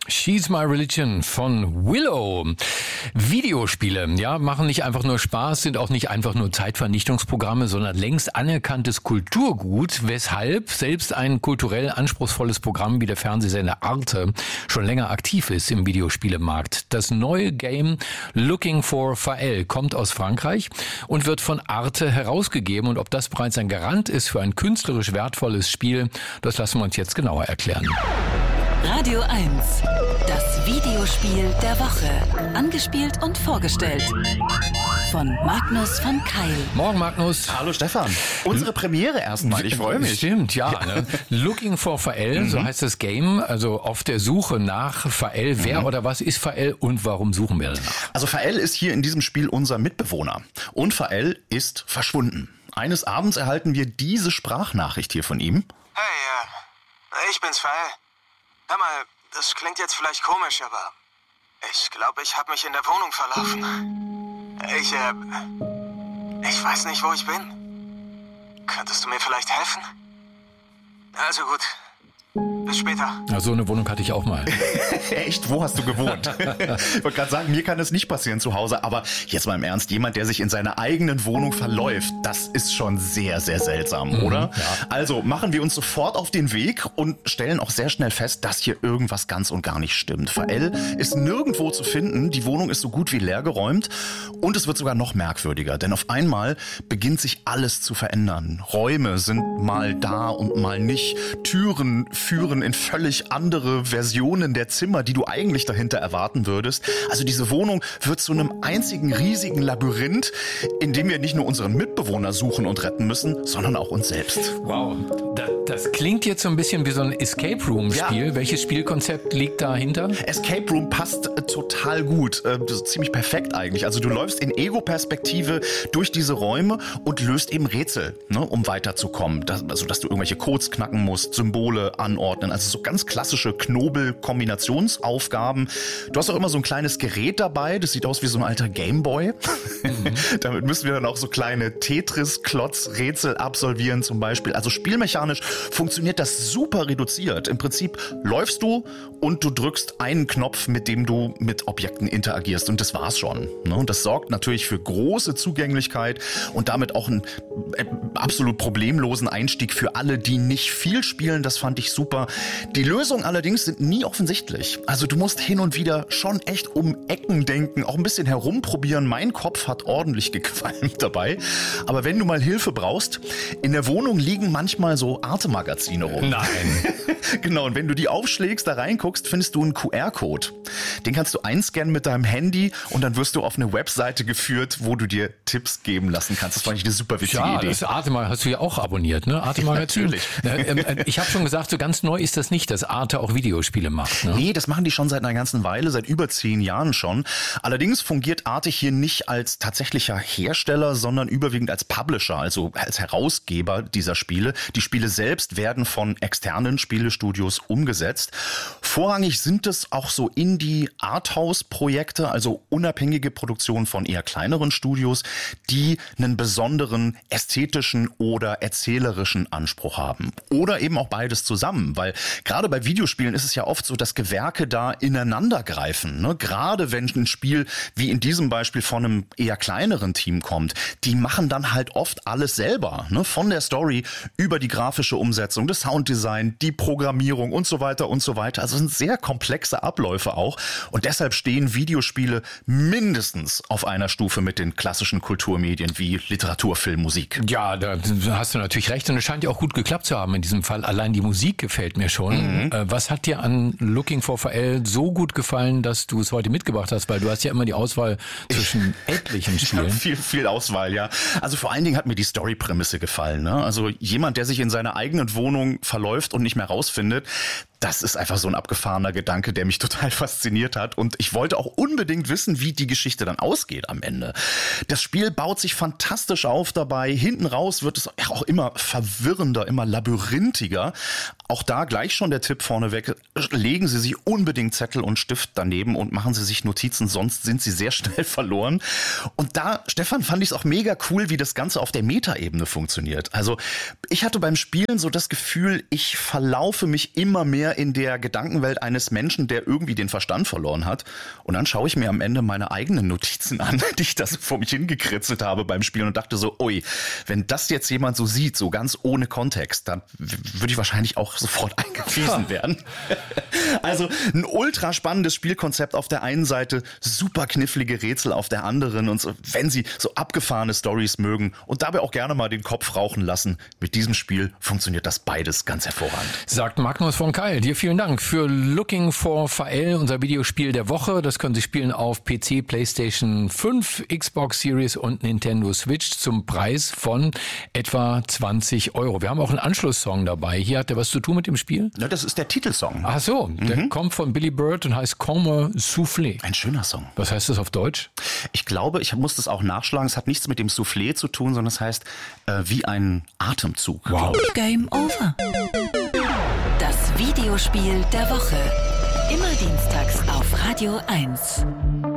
She's My Religion von Willow. Videospiele, ja, machen nicht einfach nur Spaß, sind auch nicht einfach nur Zeitvernichtungsprogramme, sondern längst anerkanntes Kulturgut, weshalb selbst ein kulturell anspruchsvolles Programm wie der Fernsehsender Arte schon länger aktiv ist im Videospielemarkt. Das neue Game Looking for Fael kommt aus Frankreich und wird von Arte herausgegeben. Und ob das bereits ein Garant ist für ein künstlerisch wertvolles Spiel, das lassen wir uns jetzt genauer erklären. Radio 1, das Videospiel der Woche. Angespielt und vorgestellt von Magnus von Keil. Morgen, Magnus. Hallo Stefan. Unsere Premiere erstmal, ich freue mich. Stimmt, ja. Ne? Looking for Fael, so heißt das Game, also auf der Suche nach Fael. Wer oder was ist Fael und warum suchen wir danach? Also Fael ist hier in diesem Spiel unser Mitbewohner und Fael ist verschwunden. Eines Abends erhalten wir diese Sprachnachricht hier von ihm. Hey, ich bin's, Fael. Hör mal, das klingt jetzt vielleicht komisch, aber ich glaube, ich habe mich in der Wohnung verlaufen. Ich weiß nicht, wo ich bin. Könntest du mir vielleicht helfen? Also gut. Bis später. Ja, so eine Wohnung hatte ich auch mal. Echt? Wo hast du gewohnt? Ich wollte gerade sagen, mir kann das nicht passieren zu Hause, aber jetzt mal im Ernst, jemand, der sich in seiner eigenen Wohnung verläuft, das ist schon sehr, sehr seltsam, oder? Ja. Also machen wir uns sofort auf den Weg und stellen auch sehr schnell fest, dass hier irgendwas ganz und gar nicht stimmt. Fael ist nirgendwo zu finden, die Wohnung ist so gut wie leergeräumt und es wird sogar noch merkwürdiger, denn auf einmal beginnt sich alles zu verändern. Räume sind mal da und mal nicht, Türen führen in völlig andere Versionen der Zimmer, die du eigentlich dahinter erwarten würdest. Also diese Wohnung wird zu einem einzigen riesigen Labyrinth, in dem wir nicht nur unseren Mitbewohner suchen und retten müssen, sondern auch uns selbst. Wow, das klingt jetzt so ein bisschen wie so ein Escape Room-Spiel. Ja. Welches Spielkonzept liegt dahinter? Escape Room passt total gut, ziemlich perfekt eigentlich. Also du läufst in Ego-Perspektive durch diese Räume und löst eben Rätsel, ne, um weiterzukommen. Dass du irgendwelche Codes knacken musst, Symbole anordnen. Also so ganz klassische Knobel-Kombinationsaufgaben. Du hast auch immer so ein kleines Gerät dabei. Das sieht aus wie so ein alter Gameboy. Damit müssen wir dann auch so kleine Tetris-Klotz-Rätsel absolvieren zum Beispiel. Also spielmechanisch funktioniert das super reduziert. Im Prinzip läufst du und du drückst einen Knopf, mit dem du mit Objekten interagierst. Und das war's schon. Und das sorgt natürlich für große Zugänglichkeit und damit auch einen absolut problemlosen Einstieg für alle, die nicht viel spielen. Das fand ich super. Die Lösungen allerdings sind nie offensichtlich. Also du musst hin und wieder schon echt um Ecken denken, auch ein bisschen herumprobieren. Mein Kopf hat ordentlich gequalmt dabei. Aber wenn du mal Hilfe brauchst, in der Wohnung liegen manchmal so Arte-Magazine rum. Nein. Genau, und wenn du die aufschlägst, da reinguckst, findest du einen QR-Code. Den kannst du einscannen mit deinem Handy und dann wirst du auf eine Webseite geführt, wo du dir Tipps geben lassen kannst. Das fand ich eine super witzige Idee. Das Arte hast du ja auch abonniert, ne? Arte-Magazin. Ja, natürlich. Ich habe schon gesagt, so ganz neu ist das nicht, dass Arte auch Videospiele macht. Ne? Nee, das machen die schon seit einer ganzen Weile, seit über 10 Jahren schon. Allerdings fungiert Arte hier nicht als tatsächlicher Hersteller, sondern überwiegend als Publisher, also als Herausgeber dieser Spiele. Die Spiele selbst werden von externen Spielestudios umgesetzt. Vorrangig sind es auch so Indie-Arthouse-Projekte, also unabhängige Produktionen von eher kleineren Studios, die einen besonderen ästhetischen oder erzählerischen Anspruch haben. Oder eben auch beides zusammen, weil gerade bei Videospielen ist es ja oft so, dass Gewerke da ineinander greifen. Ne? Gerade wenn ein Spiel wie in diesem Beispiel von einem eher kleineren Team kommt, die machen dann halt oft alles selber. Ne? Von der Story über die grafische Umsetzung, das Sounddesign, die Programmierung und so weiter und so weiter. Also es sind sehr komplexe Abläufe auch und deshalb stehen Videospiele mindestens auf einer Stufe mit den klassischen Kulturmedien wie Literatur, Film, Musik. Ja, da hast du natürlich recht und es scheint ja auch gut geklappt zu haben in diesem Fall. Allein die Musik gefällt mir schon. Was hat dir an Looking for Fael so gut gefallen, dass du es heute mitgebracht hast? Weil du hast ja immer die Auswahl zwischen etlichen Spielen. Viel Auswahl, ja. Also vor allen Dingen hat mir die Story-Prämisse gefallen. Ne? Also jemand, der sich in seiner eigenen Wohnung verläuft und nicht mehr rausfindet, das ist einfach so ein abgefahrener Gedanke, der mich total fasziniert hat. Und ich wollte auch unbedingt wissen, wie die Geschichte dann ausgeht am Ende. Das Spiel baut sich fantastisch auf dabei. Hinten raus wird es auch immer verwirrender, immer labyrinthiger. Auch da gleich schon der Tipp vorneweg, legen Sie sich unbedingt Zettel und Stift daneben und machen Sie sich Notizen, sonst sind Sie sehr schnell verloren. Und da, Stefan, fand ich es auch mega cool, wie das Ganze auf der Metaebene funktioniert. Also ich hatte beim Spielen so das Gefühl, ich verlaufe mich immer mehr in der Gedankenwelt eines Menschen, der irgendwie den Verstand verloren hat. Und dann schaue ich mir am Ende meine eigenen Notizen an, die ich da so vor mich hingekritzelt habe beim Spielen und dachte so, ui, wenn das jetzt jemand so sieht, so ganz ohne Kontext, dann würde ich wahrscheinlich auch sofort eingewiesen werden. Also ein ultra spannendes Spielkonzept auf der einen Seite, super knifflige Rätsel auf der anderen und so, wenn Sie so abgefahrene Storys mögen und dabei auch gerne mal den Kopf rauchen lassen, mit diesem Spiel funktioniert das beides ganz hervorragend. Sagt Magnus von Keil. Dir vielen Dank für Looking for Fael, unser Videospiel der Woche. Das können Sie spielen auf PC, PlayStation 5, Xbox Series und Nintendo Switch zum Preis von etwa 20 Euro. Wir haben auch einen Anschlusssong dabei. Hier hat der was zu tun mit dem Spiel? Ja, das ist der Titelsong. Ach so, der kommt von Billy Bird und heißt Comme Soufflé. Ein schöner Song. Was heißt das auf Deutsch? Ich glaube, ich muss das auch nachschlagen, es hat nichts mit dem Soufflé zu tun, sondern es heißt wie ein Atemzug. Wow. Game over. Das Videospiel der Woche. Immer dienstags auf Radio 1.